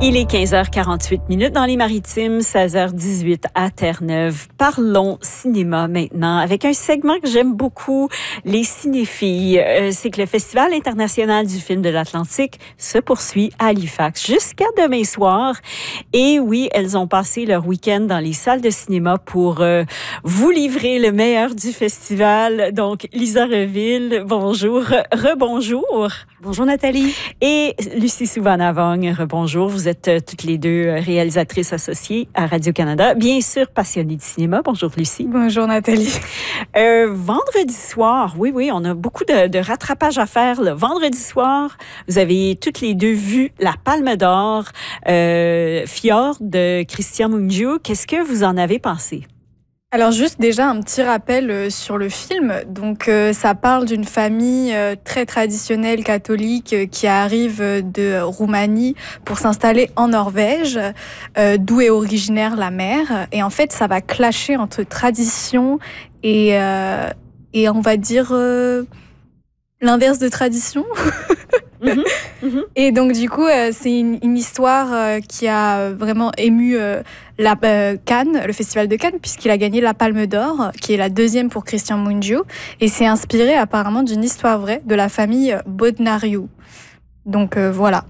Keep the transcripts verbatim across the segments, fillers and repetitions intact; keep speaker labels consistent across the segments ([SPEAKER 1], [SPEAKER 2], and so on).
[SPEAKER 1] Il est quinze heures quarante-huit minutes dans les Maritimes, seize heures dix-huit à Terre-Neuve. Parlons cinéma maintenant avec un segment que j'aime beaucoup, les cinéphiles. Euh, c'est que le Festival international du film de l'Atlantique se poursuit à Halifax jusqu'à demain soir. Et oui, elles ont passé leur week-end dans les salles de cinéma pour euh, vous livrer le meilleur du festival. Donc, Lisa Reville, bonjour. Rebonjour.
[SPEAKER 2] Bonjour Nathalie.
[SPEAKER 1] Et Lucie Souvanavong, rebonjour. Vous êtes euh, toutes les deux réalisatrices associées à Radio-Canada. Bien sûr, passionnées de cinéma. Bonjour Lucie.
[SPEAKER 3] Bonjour Nathalie.
[SPEAKER 1] Euh, vendredi soir, oui, oui, on a beaucoup de, de rattrapage à faire. Le vendredi soir, vous avez toutes les deux vu La Palme d'Or, euh, Fjord de Christian Mungiu. Qu'est-ce que vous en avez pensé?
[SPEAKER 3] Alors juste déjà un petit rappel euh, sur le film. Donc euh, ça parle d'une famille euh, très traditionnelle catholique euh, qui arrive euh, de Roumanie pour s'installer en Norvège, euh, d'où est originaire la mère. Et en fait ça va clasher entre tradition et, euh, et on va dire euh, l'inverse de tradition. Mmh, mmh. Et donc du coup euh, c'est une, une histoire euh, qui a vraiment ému euh, la, euh, Cannes, le festival de Cannes, puisqu'il a gagné la Palme d'Or, qui est la deuxième pour Christian Mungiu, et c'est inspiré apparemment d'une histoire vraie de la famille Bodnariu. Donc euh, voilà.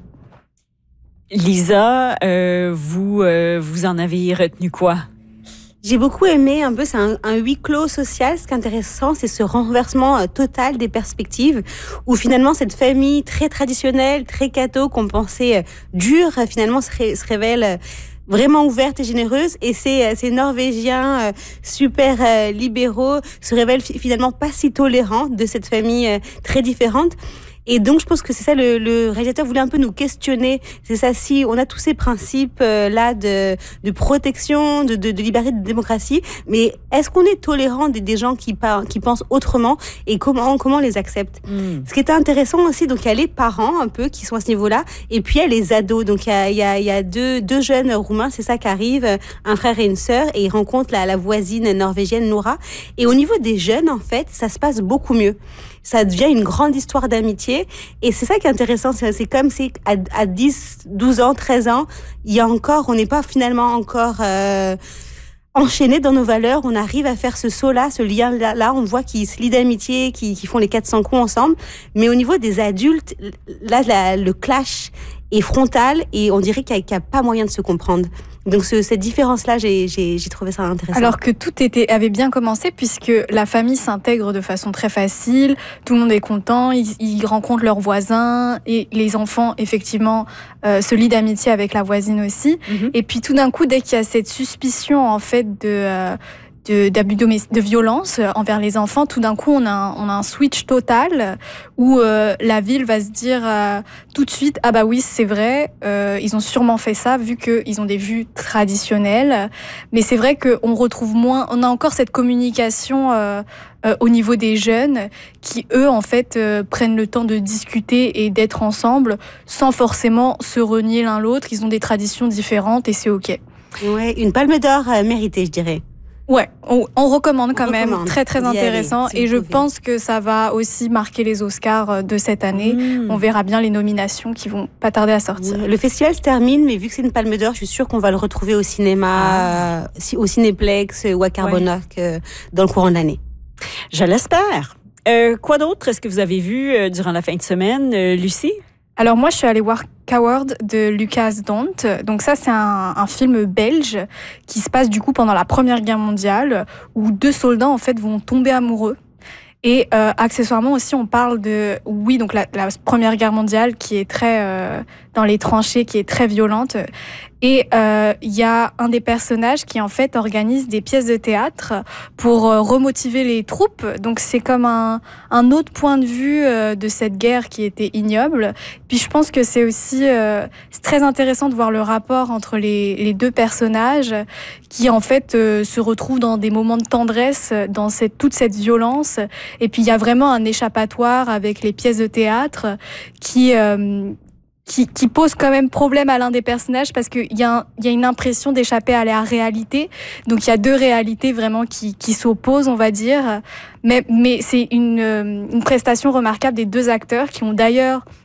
[SPEAKER 1] Lisa, euh, vous euh, vous en avez retenu quoi?
[SPEAKER 2] J'ai beaucoup aimé, un peu, c'est un, un huis clos social. Ce qui est intéressant, c'est ce renversement euh, total des perspectives, où finalement cette famille très traditionnelle, très catho, qu'on pensait euh, dure, finalement se, ré, se révèle euh, vraiment ouverte et généreuse. Et ces, euh, ces Norvégiens euh, super euh, libéraux se révèlent finalement pas si tolérants de cette famille euh, très différente. Et donc, je pense que c'est ça, le, le réalisateur voulait un peu nous questionner. C'est ça, si on a tous ces principes euh, là de, de protection, de, de, de liberté, de démocratie, mais est-ce qu'on est tolérant des, des gens qui, par, qui pensent autrement et comment, comment on les accepte? Mm. Ce qui était intéressant aussi, donc il y a les parents un peu qui sont à ce niveau-là, et puis il y a les ados. Donc il y a, il y a, il y a deux, deux jeunes Roumains, c'est ça qui arrive, un frère et une sœur, et ils rencontrent la, la voisine norvégienne Nora. Et au niveau des jeunes, en fait, ça se passe beaucoup mieux. Ça devient une grande histoire d'amitié. Et c'est ça qui est intéressant. C'est, c'est comme si à, à dix, douze ans, treize ans, il y a encore, on n'est pas finalement encore euh, enchaîné dans nos valeurs. On arrive à faire ce saut-là, ce lien-là. Là, on voit qu'ils se lient d'amitié, qu'ils, qu'ils font les quatre cents coups ensemble. Mais au niveau des adultes, là, la, le clash est frontal et on dirait qu'il n'y a, a pas moyen de se comprendre. Donc ce, cette différence-là, j'ai, j'ai, j'ai trouvé ça intéressant.
[SPEAKER 3] Alors que tout était, avait bien commencé puisque la famille s'intègre de façon très facile, tout le monde est content, ils, ils rencontrent leurs voisins et les enfants, effectivement, euh, se lient d'amitié avec la voisine aussi. Mm-hmm. Et puis tout d'un coup, dès qu'il y a cette suspicion en fait de... Euh, De, d'abus de violence envers les enfants, tout d'un coup on a un, on a un switch total où euh, la ville va se dire euh, tout de suite ah bah oui c'est vrai euh, ils ont sûrement fait ça vu qu'ils ont des vues traditionnelles, mais c'est vrai qu'on retrouve moins, on a encore cette communication euh, euh, au niveau des jeunes qui eux en fait euh, prennent le temps de discuter et d'être ensemble sans forcément se renier l'un l'autre. Ils ont des traditions différentes et c'est ok.
[SPEAKER 2] Ouais, une palme d'or euh, méritée je dirais.
[SPEAKER 3] Ouais, on, on recommande quand
[SPEAKER 2] on
[SPEAKER 3] même,
[SPEAKER 2] recommande.
[SPEAKER 3] très très intéressant,
[SPEAKER 2] aller, si
[SPEAKER 3] et je
[SPEAKER 2] pouvez.
[SPEAKER 3] pense que ça va aussi marquer les Oscars de cette année. Mmh. On verra bien les nominations qui vont pas tarder à sortir.
[SPEAKER 2] Ouais. Le festival se termine, mais vu que c'est une Palme d'Or, je suis sûre qu'on va le retrouver au cinéma, ah. au Cinéplex ou à Carbonac ouais. dans le courant de l'année.
[SPEAKER 1] Je l'espère. Euh, quoi d'autre est-ce que vous avez vu euh, durant la fin de semaine, euh, Lucie?
[SPEAKER 3] Alors moi, je suis allée voir Coward de Lucas Dont. Donc ça, c'est un, un film belge qui se passe du coup pendant la Première Guerre mondiale, où deux soldats en fait vont tomber amoureux. Et euh, accessoirement aussi, on parle de, oui, donc la, la Première Guerre mondiale qui est très euh, dans les tranchées, qui est très violente. Et il euh, y a un des personnages qui en fait organise des pièces de théâtre pour euh, remotiver les troupes. Donc c'est comme un, un autre point de vue euh, de cette guerre qui était ignoble. Puis je pense que c'est aussi euh, c'est très intéressant de voir le rapport entre les, les deux personnages qui en fait euh, se retrouvent dans des moments de tendresse, dans cette, toute cette violence. Et puis il y a vraiment un échappatoire avec les pièces de théâtre qui... Euh, Qui, qui pose quand même problème à l'un des personnages parce qu'il y, y a une impression d'échapper à la réalité. Donc il y a deux réalités vraiment qui, qui s'opposent, on va dire. Mais, mais c'est une, une prestation remarquable des deux acteurs qui ont d'ailleurs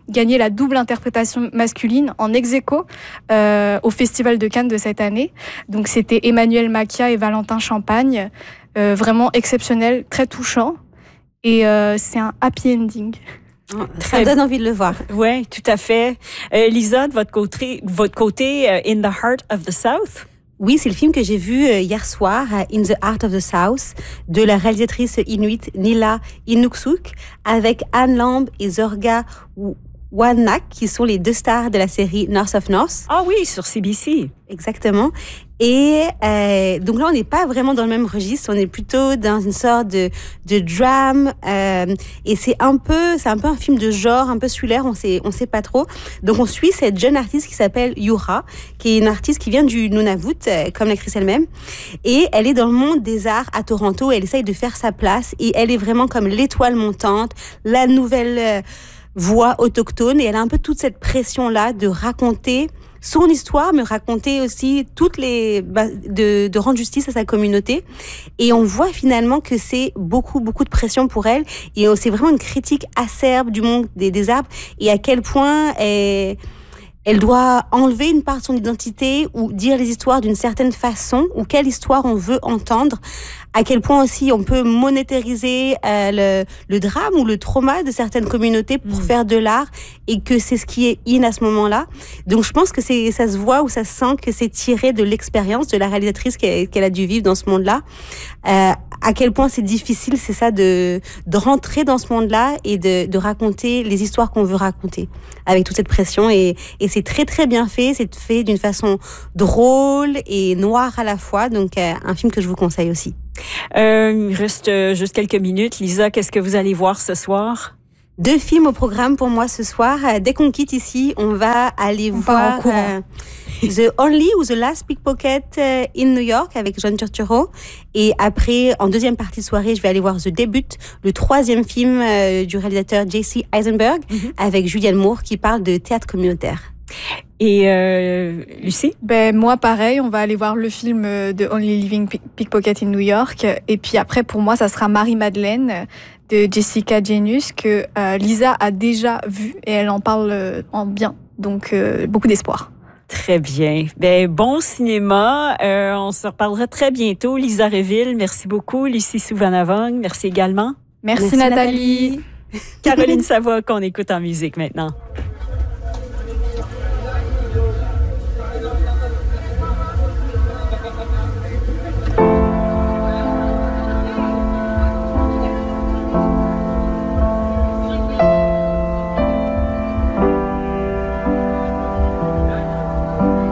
[SPEAKER 3] gagné la double interprétation masculine en ex-aequo euh, au Festival de Cannes de cette année. Donc c'était Emmanuel Macia et Valentin Champagne. Euh, vraiment exceptionnel, très touchant. Et euh, c'est un happy ending.
[SPEAKER 2] Oh, ça me donne envie de le voir.
[SPEAKER 1] Oui, tout à fait. Euh, Lisa, de votre côté, votre côté uh, In the Heart of the South?
[SPEAKER 2] Oui, c'est le film que j'ai vu euh, hier soir, In the Heart of the South, de la réalisatrice inuit Nila Inukshuk, avec Anne Lamb et Zorga Wanak, qui sont les deux stars de la série North of North.
[SPEAKER 1] Ah oui, sur C B C.
[SPEAKER 2] Exactement. Et euh, donc là, on n'est pas vraiment dans le même registre, on est plutôt dans une sorte de, de drame. Euh, et c'est un peu, c'est un peu un film de genre, un peu thriller, on sait, on sait pas trop. Donc on suit cette jeune artiste qui s'appelle Yura, qui est une artiste qui vient du Nunavut, euh, comme l'actrice elle-même. Et elle est dans le monde des arts à Toronto. Elle essaye de faire sa place et elle est vraiment comme l'étoile montante, la nouvelle euh, voix autochtone. Et elle a un peu toute cette pression-là de raconter son histoire, mais raconter aussi toutes les, de, de rendre justice à sa communauté. Et on voit finalement que c'est beaucoup, beaucoup de pression pour elle. Et c'est vraiment une critique acerbe du monde des, des arbres et à quel point elle, elle doit enlever une part de son identité ou dire les histoires d'une certaine façon ou quelle histoire on veut entendre. À quel point aussi on peut monétariser euh, le, le drame ou le trauma de certaines communautés pour mmh. faire de l'art et que c'est ce qui est in à ce moment-là. Donc je pense que c'est, ça se voit ou ça se sent que c'est tiré de l'expérience de la réalisatrice qu'elle, qu'elle a dû vivre dans ce monde-là. Euh, à quel point c'est difficile, c'est ça, de, de rentrer dans ce monde-là et de, de raconter les histoires qu'on veut raconter avec toute cette pression. Et, et c'est très très bien fait, c'est fait d'une façon drôle et noire à la fois. Donc euh, un film que je vous conseille aussi.
[SPEAKER 1] Euh, il reste juste quelques minutes. Lisa, qu'est-ce que vous allez voir ce soir?
[SPEAKER 2] Deux films au programme pour moi ce soir. Dès qu'on quitte ici, on va aller on voir euh, The Only ou The Last Pickpocket in New York avec John Turturro. Et après, en deuxième partie de soirée, je vais aller voir The Debut, le troisième film euh, du réalisateur J C Eisenberg, mm-hmm. avec Julianne Moore qui parle de théâtre communautaire.
[SPEAKER 1] Et euh, Lucie?
[SPEAKER 3] Ben moi pareil, on va aller voir le film de Only Living Pickpocket in New York. Et puis après, pour moi, ça sera Marie-Madeleine de Jessica Genius que euh, Lisa a déjà vu et elle en parle euh, en bien. Donc euh, beaucoup d'espoir.
[SPEAKER 1] Très bien. Ben bon cinéma. Euh, on se reparlera très bientôt. Lisa Réville, merci beaucoup. Lucie Souvanavong, merci également.
[SPEAKER 3] Merci, merci Nathalie.
[SPEAKER 1] Nathalie. Caroline Savoie qu'on écoute en musique maintenant.